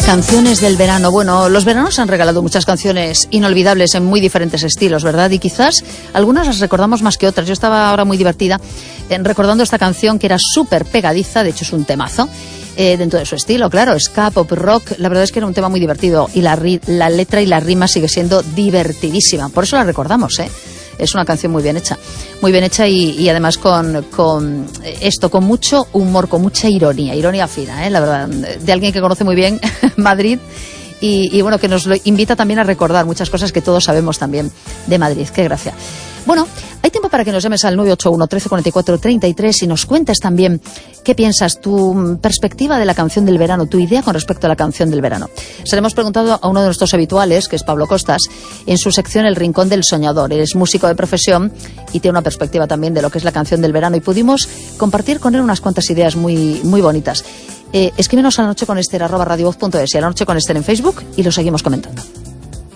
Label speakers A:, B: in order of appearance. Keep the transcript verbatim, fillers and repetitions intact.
A: Canciones del verano. Bueno, los veranos han regalado muchas canciones inolvidables en muy diferentes estilos, ¿verdad? Y quizás algunas las recordamos más que otras. Yo estaba ahora muy divertida eh, recordando esta canción que era súper pegadiza, de hecho es un temazo, eh, dentro de su estilo, claro, ska, pop, rock. La verdad es que era un tema muy divertido y la, ri la letra y la rima sigue siendo divertidísima. Por eso la recordamos, ¿eh? Es una canción muy bien hecha, muy bien hecha y, y además con, con esto, con mucho humor, con mucha ironía, ironía fina, ¿eh? La verdad, de alguien que conoce muy bien Madrid y, y bueno, que nos lo invita también a recordar muchas cosas que todos sabemos también de Madrid. Qué gracia. Bueno, hay tiempo para que nos llames al nueve ocho uno, trece cuarenta y cuatro, treinta y tres y nos cuentes también qué piensas, tu perspectiva de la canción del verano, tu idea con respecto a la canción del verano. Se le hemos preguntado a uno de nuestros habituales, que es Pablo Costas, en su sección El Rincón del Soñador. Él es músico de profesión y tiene una perspectiva también de lo que es la canción del verano y pudimos compartir con él unas cuantas ideas muy, muy bonitas. Eh, escríbenos a la noche con Esther arroba radiovoz punto es y a la noche con Esther en Facebook y lo seguimos comentando.